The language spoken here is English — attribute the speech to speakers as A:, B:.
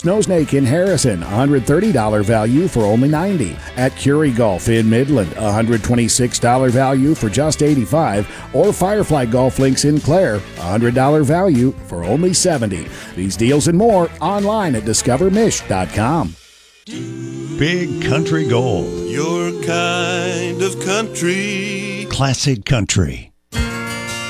A: Snow Snake in Harrison, $130 value for only $90. At Curie Golf in Midland, $126 value for just $85. Or Firefly Golf Links in Clare, $100 value for only $70. These deals and more online at discovermish.com.
B: Big Country Gold.
C: Your kind of country.
B: Classic country.